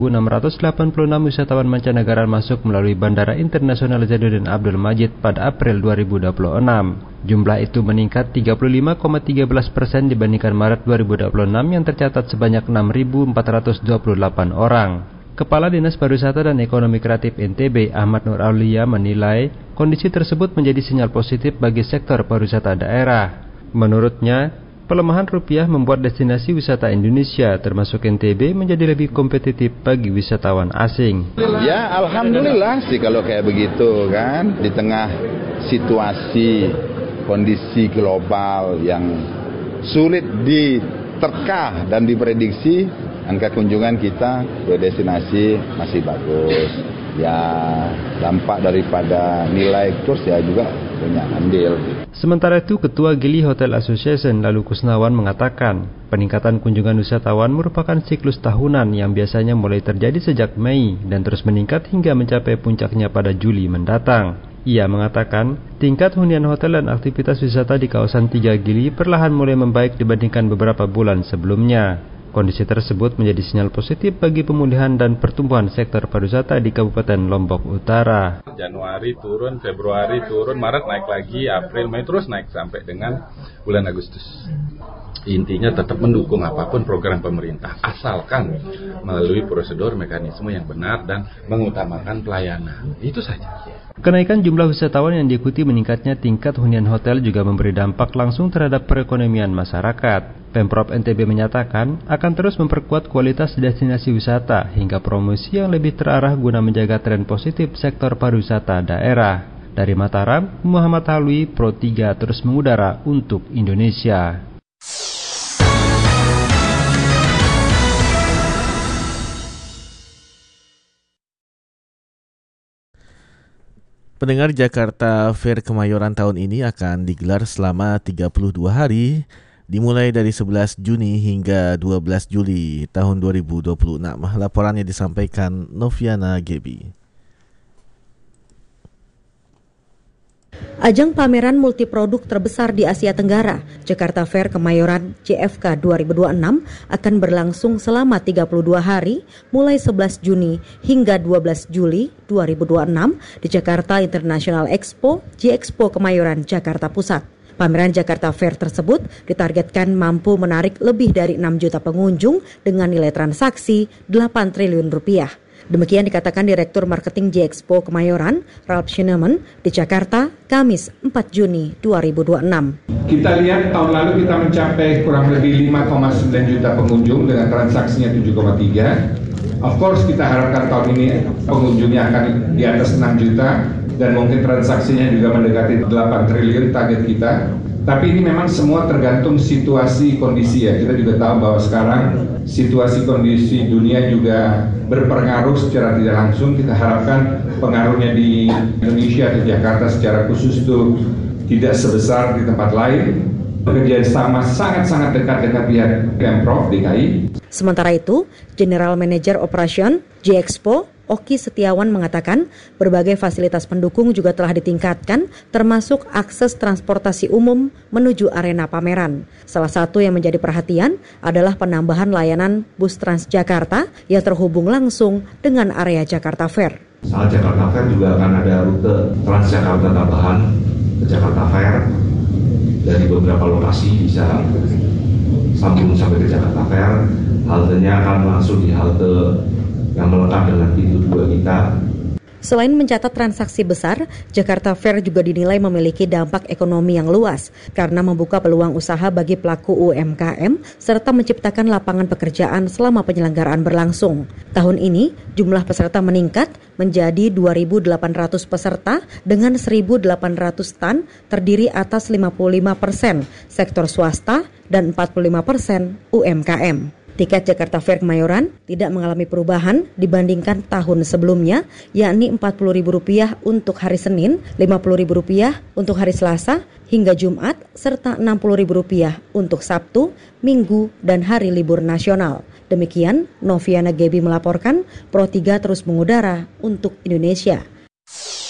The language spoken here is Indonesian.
686 wisatawan mancanegara masuk melalui Bandara Internasional Zainuddin Abdul Majid pada April 2026. Jumlah itu meningkat 35,13% dibandingkan Maret 2026 yang tercatat sebanyak 6.428 orang. Kepala Dinas Pariwisata dan Ekonomi Kreatif NTB, Ahmad Nur Aulia, menilai kondisi tersebut menjadi sinyal positif bagi sektor pariwisata daerah. Menurutnya, pelemahan rupiah membuat destinasi wisata Indonesia termasuk NTB menjadi lebih kompetitif bagi wisatawan asing. Ya, alhamdulillah sih kalau kayak begitu kan, di tengah situasi kondisi global yang sulit diterka dan diprediksi, angka kunjungan kita ke destinasi masih bagus. Ya, dampak daripada nilai kurs ya juga punya andil. Sementara itu, Ketua Gili Hotel Association Lalu Kusnawan mengatakan, peningkatan kunjungan wisatawan merupakan siklus tahunan yang biasanya mulai terjadi sejak Mei dan terus meningkat hingga mencapai puncaknya pada Juli mendatang. Ia mengatakan, tingkat hunian hotel dan aktivitas wisata di kawasan 3 Gili perlahan mulai membaik dibandingkan beberapa bulan sebelumnya. Kondisi tersebut menjadi sinyal positif bagi pemulihan dan pertumbuhan sektor pariwisata di Kabupaten Lombok Utara. Januari turun, Februari turun, Maret naik lagi, April, Mei terus naik sampai dengan bulan Agustus. Intinya tetap mendukung apapun program pemerintah, asalkan melalui prosedur mekanisme yang benar dan mengutamakan pelayanan. Itu saja. Kenaikan jumlah wisatawan yang diikuti meningkatnya tingkat hunian hotel juga memberi dampak langsung terhadap perekonomian masyarakat. Pemprov NTB menyatakan akan terus memperkuat kualitas destinasi wisata hingga promosi yang lebih terarah guna menjaga tren positif sektor pariwisata daerah. Dari Mataram, Muhammad Halwi, Pro 3 terus mengudara untuk Indonesia. Pendengar, Jakarta Fair Kemayoran tahun ini akan digelar selama 32 hari, dimulai dari 11 Juni hingga 12 Juli tahun 2026. Laporannya disampaikan Noviana Gebi. Ajang pameran multiproduk terbesar di Asia Tenggara, Jakarta Fair Kemayoran JFK 2026 akan berlangsung selama 32 hari mulai 11 Juni hingga 12 Juli 2026 di Jakarta International Expo, J-Expo Kemayoran, Jakarta Pusat. Pameran Jakarta Fair tersebut ditargetkan mampu menarik lebih dari 6 juta pengunjung dengan nilai transaksi 8 triliun rupiah. Demikian dikatakan Direktur Marketing J-Expo Kemayoran, Ralph Schneemann, di Jakarta, Kamis 4 Juni 2026. Kita lihat tahun lalu kita mencapai kurang lebih 5,9 juta pengunjung dengan transaksinya 7,3. Of course kita harapkan tahun ini pengunjungnya akan di atas 6 juta dan mungkin transaksinya juga mendekati 8 triliun target kita. Tapi ini memang semua tergantung situasi kondisi ya. Kita juga tahu bahwa sekarang situasi kondisi dunia juga berpengaruh secara tidak langsung. Kita harapkan pengaruhnya di Indonesia atau Jakarta secara khusus itu tidak sebesar di tempat lain. Bekerja sama sangat-sangat dekat dengan pihak Pemprov DKI. Sementara itu, General Manager Operation J-Expo Oki Setiawan mengatakan berbagai fasilitas pendukung juga telah ditingkatkan, termasuk akses transportasi umum menuju arena pameran. Salah satu yang menjadi perhatian adalah penambahan layanan bus Transjakarta yang terhubung langsung dengan area Jakarta Fair. Saat Jakarta Fair juga akan ada rute Transjakarta tambahan ke Jakarta Fair dari beberapa lokasi, bisa sambung sampai ke Jakarta Fair. Haltenya akan langsung di halte yang melekat dengan pintu 2 kita. Selain mencatat transaksi besar, Jakarta Fair juga dinilai memiliki dampak ekonomi yang luas karena membuka peluang usaha bagi pelaku UMKM serta menciptakan lapangan pekerjaan selama penyelenggaraan berlangsung. Tahun ini, jumlah peserta meningkat menjadi 2.800 peserta dengan 1.800 stand terdiri atas 55% sektor swasta dan 45% UMKM. Tiket Jakarta Fair Kemayoran tidak mengalami perubahan dibandingkan tahun sebelumnya, yakni Rp40.000 untuk hari Senin, Rp50.000 untuk hari Selasa hingga Jumat, serta Rp60.000 untuk Sabtu, Minggu, dan hari libur nasional. Demikian, Noviana Gebi melaporkan, Pro 3 terus mengudara untuk Indonesia.